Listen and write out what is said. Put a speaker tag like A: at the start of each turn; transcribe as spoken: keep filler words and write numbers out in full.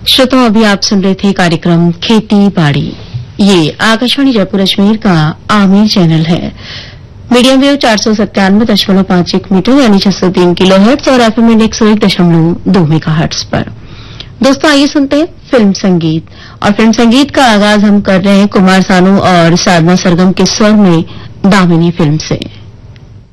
A: श्रोताओं, अभी आप सुन रहे थे कार्यक्रम खेती बाड़ी। ये आकाशवाणी जयपुर अजमेर का आमिर चैनल है। मीडियम वेव चार सौ सत्तानवे दशमलव पांच एक मीटर यानी छह सौ तीन किलो हर्ट्ज और एफएम एक सौ एक दशमलव दो मेगा हर्ट्ज पर। दोस्तों, आइए सुनते हैं फिल्म संगीत। और फिल्म संगीत का आगाज हम कर रहे हैं कुमार सानू और साधना सरगम के स्वर में दामिनी फिल्म से।